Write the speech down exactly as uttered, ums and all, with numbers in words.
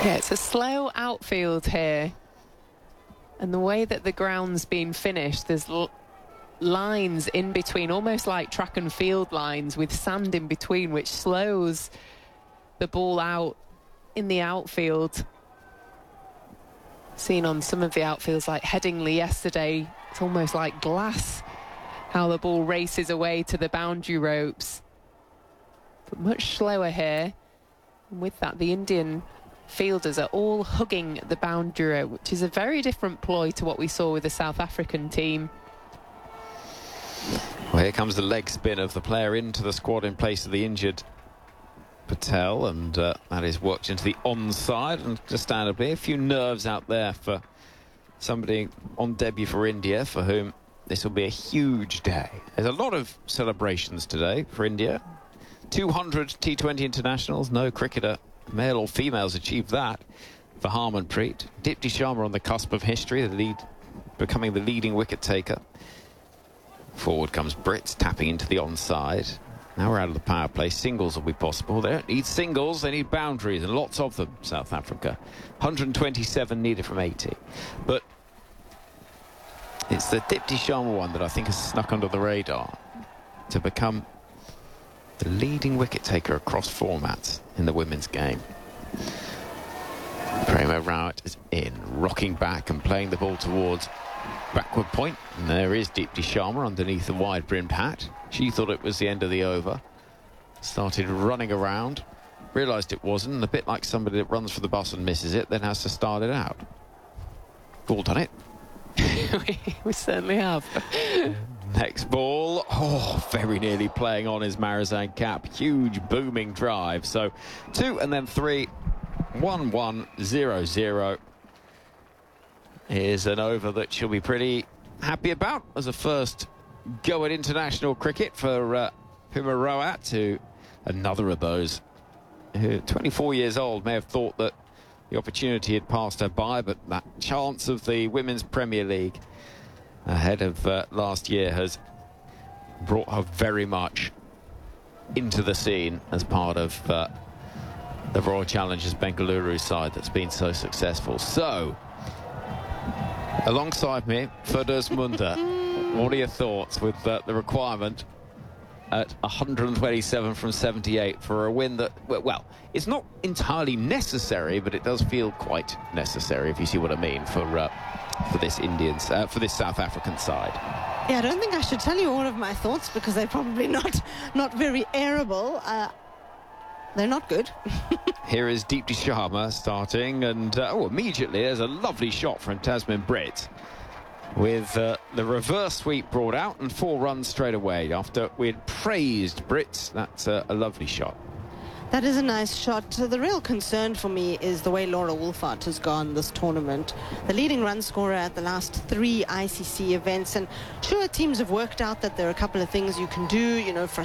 Yeah, it's a slow outfield here. And the way that the ground's been finished, there's l lines in between, almost like track and field lines with sand in between, which slows the ball out in the outfield. Seen on some of the outfields like Headingley yesterday, it's almost like glass, how the ball races away to the boundary ropes. But much slower here. And with that, the Indian fielders are all hugging the boundary rope, which is a very different ploy to what we saw with the South African team. Well, here comes the leg spin of the player into the squad in place of the injured Patel, and uh, that is worked into the onside, and understandably a few nerves out there for somebody on debut for India, for whom this will be a huge day. There's a lot of celebrations today for India. two hundred T twenty internationals, no cricketer, male or female, has achieved that for Harmanpreet. Dipti Sharma on the cusp of history, the lead, becoming the leading wicket taker. Forward comes Brits, tapping into the onside. Now we're out of the power play. Singles will be possible. They don't need singles, they need boundaries, and lots of them, South Africa. one hundred twenty-seven needed from eighty. But it's the Dipti Sharma one that I think has snuck under the radar to become the leading wicket taker across formats in the women's game. Prema Rawat is in, rocking back and playing the ball towards backward point. And there is Dipti Sharma underneath the wide-brimmed hat. She thought it was the end of the over. Started running around, realised it wasn't, and a bit like somebody that runs for the bus and misses it, then has to start it out. All done it. we, we certainly have. Next ball, oh, very nearly playing on his Marizan cap. Huge booming drive. So two and then three. One, one, zero, zero. Is an over that she'll be pretty happy about as a first go at international cricket for uh, Prema Rawat, who, another of those who, twenty-four years old, may have thought that the opportunity had passed her by, but that chance of the Women's Premier League ahead of uh, last year has brought her very much into the scene as part of uh, the Royal Challengers Bengaluru side that's been so successful. So, alongside me, Firdaus Munda, what are your thoughts with uh, the requirement at one hundred twenty-seven from seventy-eight for a win that, well, it's not entirely necessary, but it does feel quite necessary, if you see what I mean, for uh, for this Indians, uh, for this South African side. Yeah, I don't think I should tell you all of my thoughts because they're probably not not very airable. Uh, they're not good. Here is Dipti Sharma starting, and uh, oh, immediately there's a lovely shot from Tasmin Britt, with uh, the reverse sweep brought out and four runs straight away after we'd praised Brits. That's uh, a lovely shot. That is a nice shot. So the real concern for me is the way Laura Wolfart has gone this tournament. The leading run scorer at the last three I C C events. And sure, teams have worked out that there are a couple of things you can do, you know,